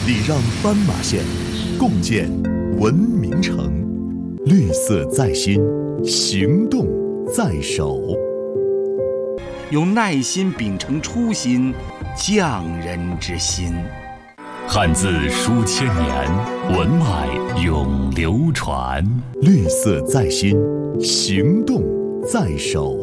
礼让斑马线，共建文明城。绿色在心，行动在手。 用耐心秉承初心，匠人之心。 汉字书千年，文脉永流传。 绿色在心，行动在手。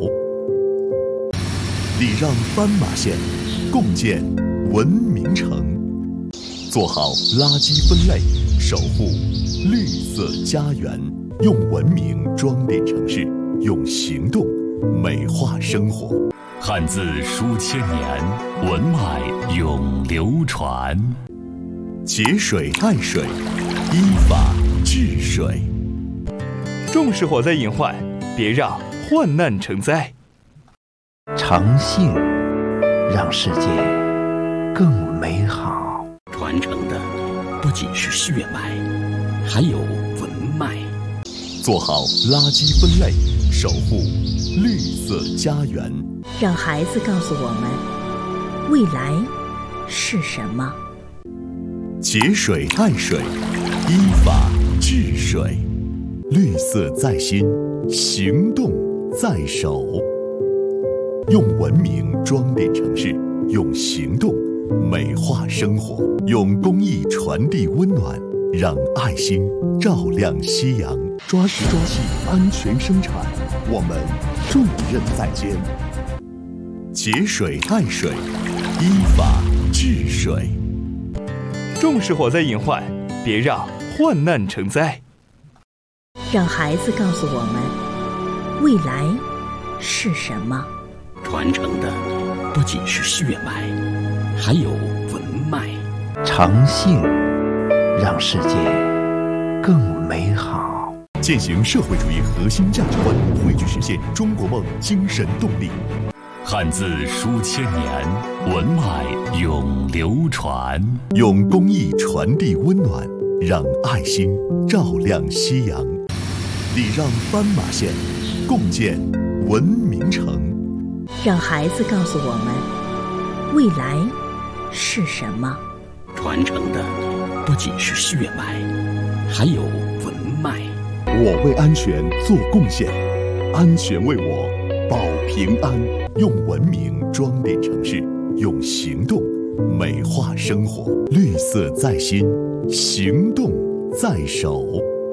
礼让斑马线，共建文明城。做好垃圾分类，守护绿色家园。用文明装点城市，用行动美化生活。 汉字书千年，文脉永流传。 节水爱水，依法治水。 重视火灾隐患，别让患难成灾。 诚信让世界更美好。 传承的不仅是血脉，还有文脉。 做好垃圾分类，守护绿色家园。 让孩子告诉我们，未来是什么。 节水爱水，依法治水。绿色在心，行动在手。用文明装点城市，用行动美化生活。用公益传递温暖，让爱心照亮夕阳。抓实抓细，安全生产，我们重任在肩。节水爱水，依法治水。 重视火灾隐患，别让患难成灾。 让孩子告诉我们，未来是什么。 传承的不仅是血脉，还有文脉。 诚信让世界更美好。 践行社会主义核心价值观，汇聚实现中国梦精神动力。 汉字书千年，文脉永流传。 用公益传递温暖，让爱心照亮夕阳。礼让斑马线，共建文明城。 让孩子告诉我们，未来是什么。 传承的不仅是血脉，还有文脉。 我为安全做贡献，安全为我保平安。用文明装点城市，用行动美化生活。绿色在心，行动在手。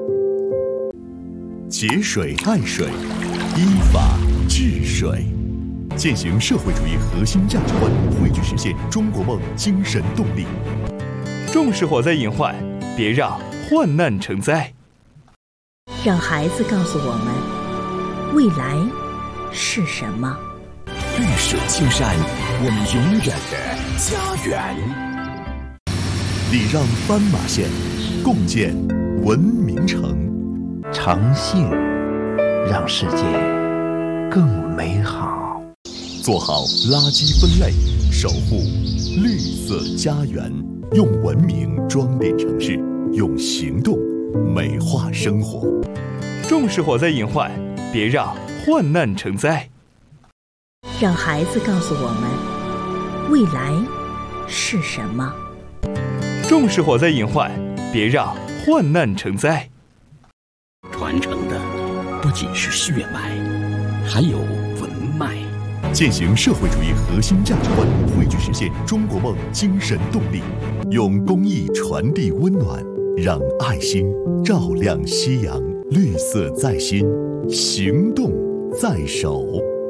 节水爱水，依法治水。践行社会主义核心价值观，汇聚实现中国梦精神动力。 重视火灾隐患，别让患难成灾。 让孩子告诉我们，未来是什么。 绿水青山，我们永远的家园。 礼让斑马线，共建文明城。 诚信让世界更美好。 做好垃圾分类，守护绿色家园。用文明装点城市，用行动美化生活。 重视火灾隐患，别让患难成灾。 让孩子告诉我们，未来是什么。 重视火灾隐患，别让患难成灾。 传承的不仅是血脉，还有文脉。 践行社会主义核心价值观，汇聚实现中国梦精神动力。用公益传递温暖，让爱心照亮夕阳。绿色在心，行动在手。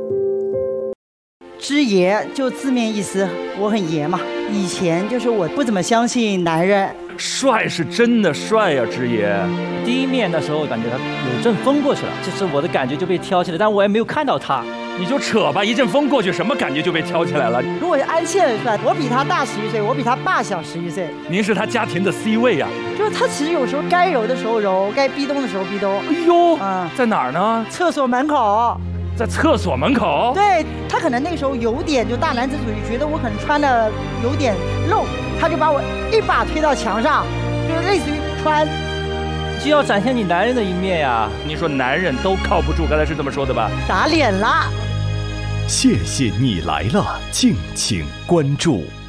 知爷就字面意思，我很爷嘛。以前就是我不怎么相信男人。 帅是真的帅呀，知爷。 第一面的时候感觉他有阵风过去了，就是我的感觉就被挑起来，但我也没有看到他。 你就扯吧，一阵风过去，什么感觉就被挑起来了？ 如果是按现在算，我比他大11岁，我比他爸小11岁。 您是他家庭的 C 位呀？ 就是他其实有时候该揉的时候揉，该逼咚的时候逼咚。 哎呦，在哪儿呢？ 厕所门口。 在厕所门口？ 对，他可能那个时候有点就大男子主义，觉得我可能穿的有点露，他就把我一把推到墙上，就类似于穿。 就要展现你男人的一面呀！ 你说男人都靠不住，刚才是这么说的吧？ 打脸了。 谢谢你来了，敬请关注。